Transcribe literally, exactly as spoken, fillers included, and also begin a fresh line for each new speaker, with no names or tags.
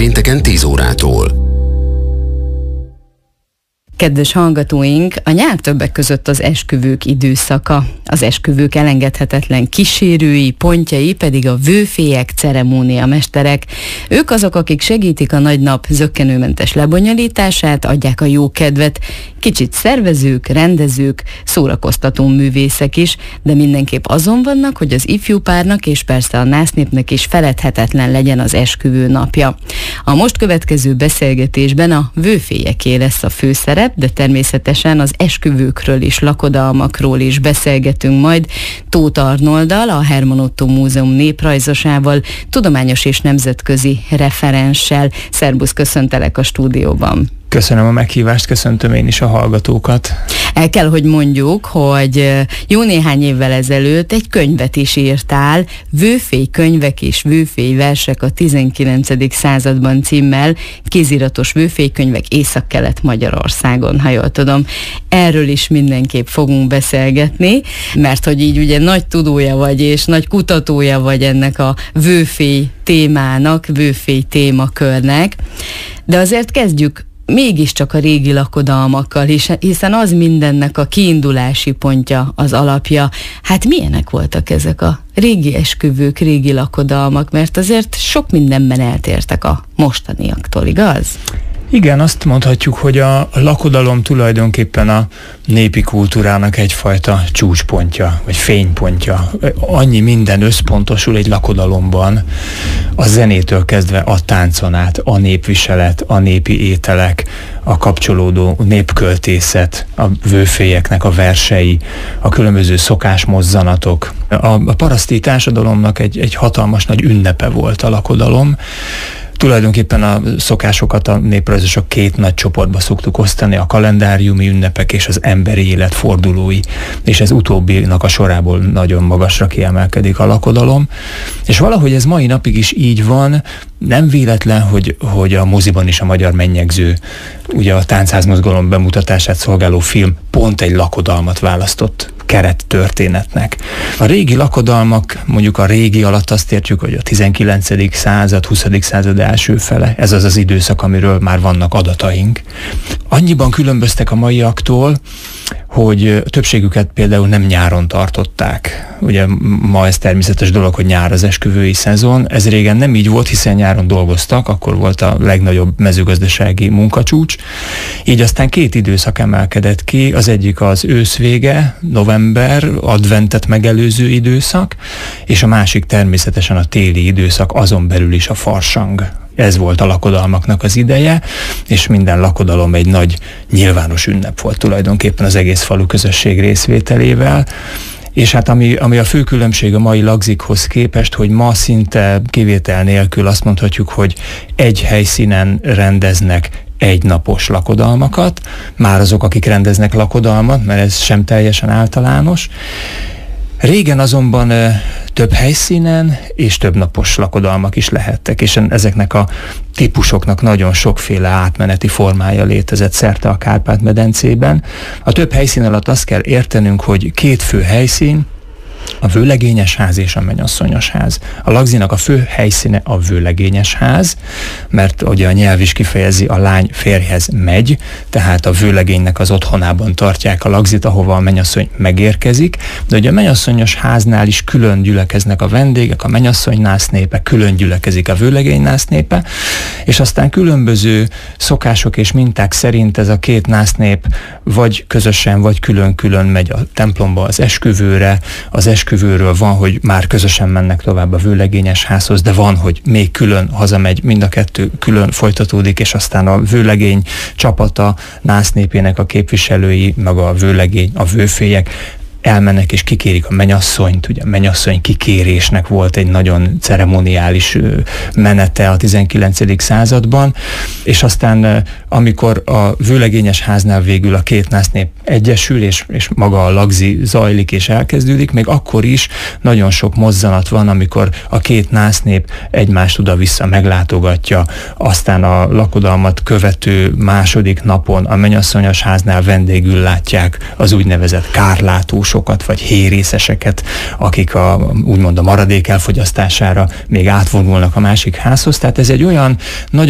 pénteken tíz órától.
Kedves hallgatóink, a nyár többek között az esküvők időszaka. Az esküvők elengedhetetlen kísérői, pontjai pedig a vőfélyek, ceremóniamesterek. Ők azok, akik segítik a nagy nap zökkenőmentes lebonyolítását, adják a jó kedvet. Kicsit szervezők, rendezők, szórakoztató művészek is, de mindenképp azon vannak, hogy az ifjú párnak és persze a násznépnek is feledhetetlen legyen az esküvő napja. A most következő beszélgetésben a vőfélyeké lesz a főszerep, de természetesen az esküvőkről és lakodalmakról is beszélgetünk majd Tóth Arnolddal, a Herman Ottó Múzeum néprajzosával, tudományos és nemzetközi referenssel. Szerbusz, köszöntelek a stúdióban.
Köszönöm a meghívást, köszöntöm én is a hallgatókat.
El kell, hogy mondjuk, hogy jó néhány évvel ezelőtt egy könyvet is írtál, Vőfély könyvek és vőfély versek a tizenkilencedik században címmel, kéziratos vőfélykönyvek Észak-Kelet Magyarországon, ha jól tudom. Erről is mindenképp fogunk beszélgetni, mert hogy így ugye nagy tudója vagy és nagy kutatója vagy ennek a vőfély témának, vőfély témakörnek. De azért kezdjük mégiscsak a régi lakodalmakkal, hiszen az mindennek a kiindulási pontja, az alapja. Hát milyenek voltak ezek a régi esküvők, régi lakodalmak, mert azért sok mindenben eltértek a mostaniaktól, igaz?
Igen, azt mondhatjuk, hogy a lakodalom tulajdonképpen a népi kultúrának egyfajta csúcspontja, vagy fénypontja. Annyi minden összpontosul egy lakodalomban, a zenétől kezdve a táncon át, a népviselet, a népi ételek, a kapcsolódó népköltészet, a vőfélyeknek a versei, a különböző szokásmozzanatok. A, a paraszti társadalomnak egy, egy hatalmas nagy ünnepe volt a lakodalom. Tulajdonképpen a szokásokat a néprajzosok két nagy csoportba szoktuk osztani, a kalendáriumi ünnepek és az emberi élet fordulói, és ez utóbbinak a sorából nagyon magasra kiemelkedik a lakodalom, és valahogy ez mai napig is így van. Nem véletlen, hogy, hogy a moziban is a Magyar Mennyegző, ugye a táncházmozgalom bemutatását szolgáló film pont egy lakodalmat választott keret történetnek. A régi lakodalmak, mondjuk a régi alatt azt értjük, hogy a tizenkilencedik század, huszadik század első fele, ez az az időszak, amiről már vannak adataink. Annyiban különböztek a maiaktól, hogy többségüket például nem nyáron tartották. Ugye ma ez természetes dolog, hogy nyár az esküvői szezon. Ez régen nem így volt, hiszen nyáron dolgoztak, akkor volt a legnagyobb mezőgazdasági munkacsúcs. Így aztán két időszak emelkedett ki, az egyik az ősz vége, november, adventet megelőző időszak, és a másik természetesen a téli időszak, azon belül is a farsang. Ez volt a lakodalmaknak az ideje, és minden lakodalom egy nagy nyilvános ünnep volt tulajdonképpen az egész falu közösség részvételével. És hát ami, ami a fő különbség a mai lagzikhoz képest, hogy ma szinte kivétel nélkül azt mondhatjuk, hogy egy helyszínen rendeznek egynapos lakodalmakat, már azok, akik rendeznek lakodalmat, mert ez sem teljesen általános. Régen azonban több helyszínen és több napos lakodalmak is lehettek, és ezeknek a típusoknak nagyon sokféle átmeneti formája létezett szerte a Kárpát-medencében. A több helyszín alatt azt kell értenünk, hogy két fő helyszín, a vőlegényes ház és a mennyasszonyos ház. A lagzinak a fő helyszíne a vőlegényes ház, mert ugye a nyelv is kifejezi, a lány férjhez megy, tehát a vőlegénynek az otthonában tartják a lagzit, ahova a mennyasszony megérkezik, de ugye a mennyasszonyos háznál is külön gyülekeznek a vendégek, a mennyasszony násznépe, külön gyülekezik a vőlegény násznépe, és aztán különböző szokások és minták szerint ez a két násznép vagy közösen, vagy külön-külön megy a templomba az esküvőre, az esküvőről van, hogy már közösen mennek tovább a vőlegényes házhoz, de van, hogy még külön hazamegy, mind a kettő külön folytatódik, és aztán a vőlegény csapata, násznépének a képviselői, meg a vőlegény, a vőfélyek elmennek és kikérik a mennyasszonyt. Ugye a mennyasszony kikérésnek volt egy nagyon ceremoniális menete a tizenkilencedik században, és aztán amikor a vőlegényes háznál végül a két násznép egyesül, és, és maga a lagzi zajlik és elkezdődik, még akkor is nagyon sok mozzanat van, amikor a két násznép egymást oda-vissza meglátogatja, aztán a lakodalmat követő második napon a mennyasszonyos háznál vendégül látják az úgynevezett kárlátósokat, vagy hérészeseket, akik a, úgymond a maradék elfogyasztására még átvonulnak a másik házhoz. Tehát ez egy olyan nagyon